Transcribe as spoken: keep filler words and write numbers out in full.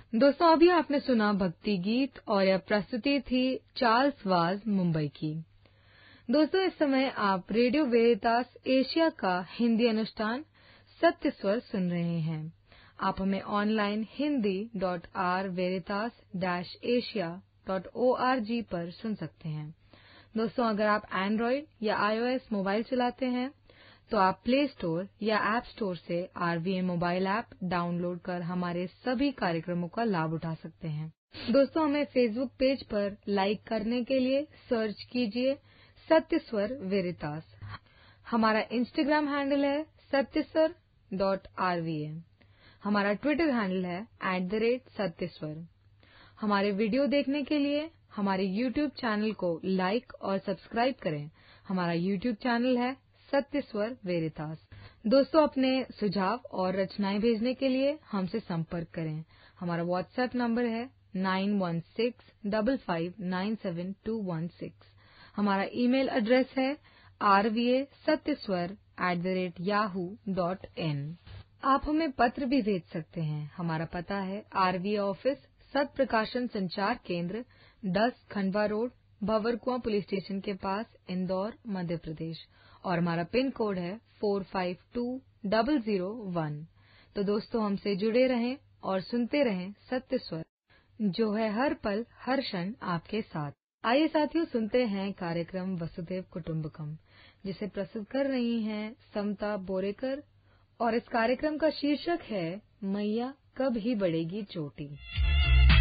दोस्तों, अभी आपने सुना भक्ति गीत और यह प्रस्तुति थी चार्ल्स वाज मुंबई की। दोस्तों, इस समय आप रेडियो वेरितास एशिया का हिंदी अनुष्ठान सत्य स्वर सुन रहे हैं। आप हमें online Hindi dot are वेरितास dash Asia dot O R G पर सुन सकते हैं। दोस्तों, अगर आप एंड्रॉयड या आईओएस मोबाइल चलाते हैं तो आप प्ले स्टोर या ऐप स्टोर से आरवीएम मोबाइल ऐप डाउनलोड कर हमारे सभी कार्यक्रमों का लाभ उठा सकते हैं। दोस्तों, हमें फेसबुक पेज पर लाइक करने के लिए सर्च कीजिए सत्य स्वर वेरितास। हमारा इंस्टाग्राम हैंडल है सत्यस्वर डॉट आरवीएम। हमारा ट्विटर हैंडल है एट द रेट सत्यस्वर। हमारे वीडियो देखने के लिए हमारे यूट्यूब चैनल को लाइक और सब्सक्राइब करें। हमारा यूट्यूब चैनल है सत्य स्वर वेरितास। दोस्तों, अपने सुझाव और रचनाएं भेजने के लिए हमसे संपर्क करें। हमारा व्हाट्सएप नंबर है nine one six five five nine seven to one six. हमारा ईमेल एड्रेस है are V A सत्यस्वर at the rate Yahoo dot in. आप हमें पत्र भी भेज सकते हैं। हमारा पता है आरवीए ऑफिस सत प्रकाशन संचार केंद्र दस Khandwa road Bhanwarkuan police station के पास इंदौर मध्य प्रदेश और हमारा पिन कोड है four five to zero zero one. तो दोस्तों, हमसे जुड़े रहें और सुनते रहें सत्य स्वर, जो है हर पल हर क्षण आपके साथ। आइए साथियों, सुनते हैं कार्यक्रम वसुधैव कुटुंबकम, जिसे प्रस्तुत कर रही हैं समता बोरेकर और इस कार्यक्रम का शीर्षक है मैया कब ही बढ़ेगी चोटी।